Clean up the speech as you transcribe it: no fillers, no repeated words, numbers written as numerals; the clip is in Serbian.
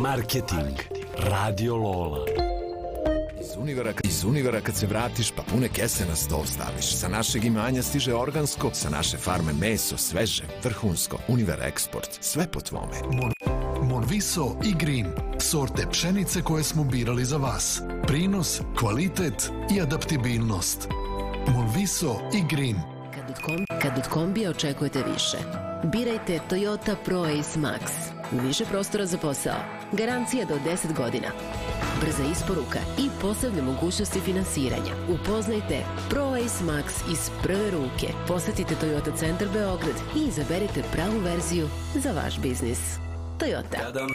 Marketing. Radio Lola. Iz Univera kad se vratiš, pa pune kese na sto staviš. Sa našeg imanja stiže organsko, sa naše farme meso, sveže, vrhunsko. Univera Eksport, sve po tvome. Monviso i Green, sorte pšenice koje smo birali za vas. Prinos, kvalitet i adaptibilnost. Monviso i Green. Kad od kombija očekujete više, birajte Toyota ProAce Max. Više prostora za posao, garancija do 10 godina, brza isporuka i posebne mogućnosti finansiranja. Upoznajte ProAce Max iz prve ruke. Posetite Toyota Centar Beograd i izaberite pravu verziju za vaš biznis. Toyota. Kada